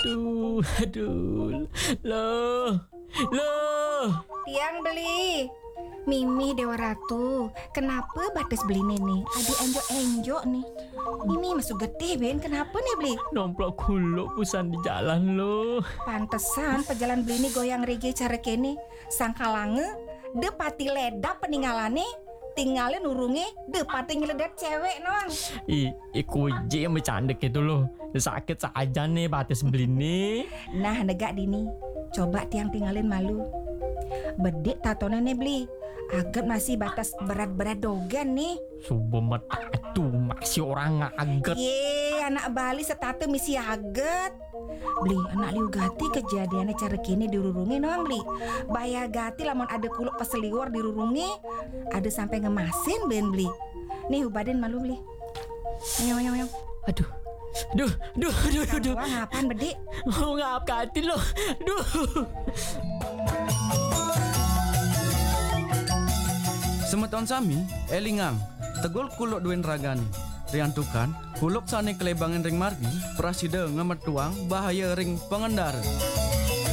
aduh. Loh. Tiang beli. Mimi Dewa Ratu, kenapa batas beli nih? Aduh enjok nih. Mimi masuk getih Ben, kenapa nih beli? Nomplok kuluk pusan di jalan lo. Pantesan pejalan beli nih goyang reggae cara kene. Sangkalange, de pati ledak peninggalane, tinggalin nurungi, de pati nyeledak cewek nong. Kuji yang bercanda gitu loh. Sakit saja nih batas beli nih. Nah negak dini, coba tiang tinggalin malu. Bedek tatona nih beli. Agat masih batas berat-berat dogan nih. Subemet tuh masih orang agat. Ye, anak Bali setatu misi agat. Beli anak liu gati kejadiannya cara kini dirurungi nong beli. Baya gati lamun ada kuluk peseliwar dirurungi. Ada sampai ngemasin ben beli. Nih ubadin malu beli. Ayo. Aduh. Wah ngapain bedek? Mau ngap gati lo. Duh. Semeton sami, elingang, tegol kuluk duen ragani. Riantukan, kuluk sane kelebangan ring margi, prasida ngamet tuang bahaya ring pengendara.